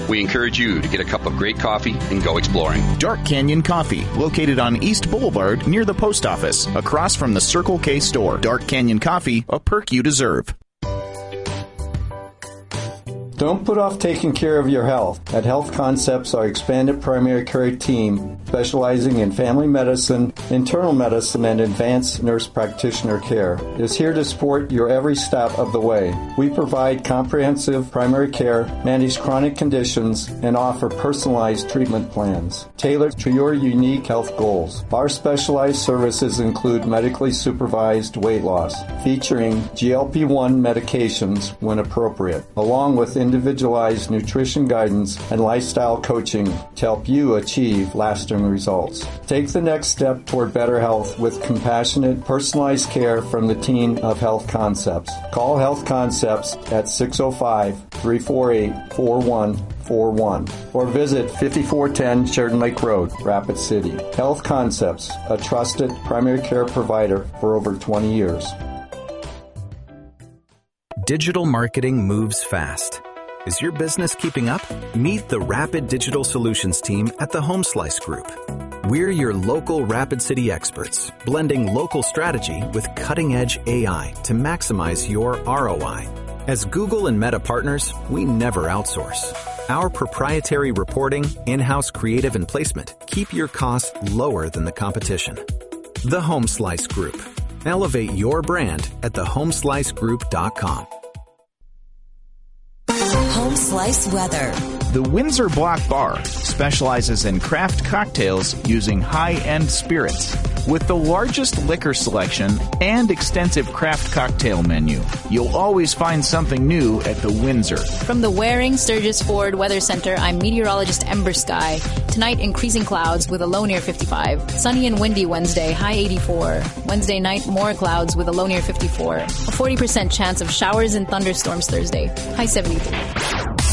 We encourage you to get a cup of great coffee and go exploring. Dark Canyon Coffee, located on East Boulevard near the post office, across from the Circle K store. Dark Canyon Coffee, a perk you deserve. Don't put off taking care of your health. At Health Concepts, our expanded primary care team, specializing in family medicine, internal medicine, and advanced nurse practitioner care, is here to support your every step of the way. We provide comprehensive primary care, manage chronic conditions, and offer personalized treatment plans tailored to your unique health goals. Our specialized services include medically supervised weight loss, featuring GLP-1 medications when appropriate, along with individualized nutrition guidance and lifestyle coaching to help you achieve lasting results. Take the next step toward better health with compassionate, personalized care from the team of Health Concepts. Call Health Concepts at 605-348-4141 or visit 5410 Sheridan Lake Road, Rapid City. Health Concepts, a trusted primary care provider for over 20 years. Digital marketing moves fast. Is your business keeping up? Meet the Rapid Digital Solutions team at the HomeSlice Group. We're your local Rapid City experts, blending local strategy with cutting-edge AI to maximize your ROI. As Google and Meta partners, we never outsource. Our proprietary reporting, in-house creative, and placement keep your costs lower than the competition. The HomeSlice Group. Elevate your brand at thehomeslicegroup.com. Home Slice weather. The Windsor Block Bar specializes in craft cocktails using high-end spirits. With the largest liquor selection and extensive craft cocktail menu, you'll always find something new at the Windsor. From the Waring Sturgis Ford Weather Center, I'm meteorologist Ember Sky. Tonight, increasing clouds with a low near 55. Sunny and windy Wednesday, high 84. Wednesday night, more clouds with a low near 54. A 40% chance of showers and thunderstorms Thursday, high 73.